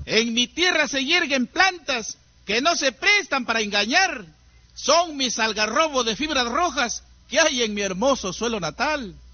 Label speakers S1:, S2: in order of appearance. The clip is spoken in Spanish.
S1: En mi tierra se yerguen plantas que no se prestan para engañar. Son mis algarrobos de fibras rojas que hay en mi hermoso suelo natal.